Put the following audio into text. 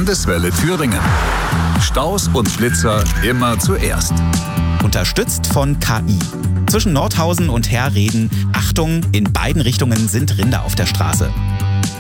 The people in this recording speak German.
Landeswelle Thüringen. Staus und Schlitzer immer zuerst. Unterstützt von KI. Zwischen Nordhausen und Herreden, Achtung, in beiden Richtungen sind Rinder auf der Straße.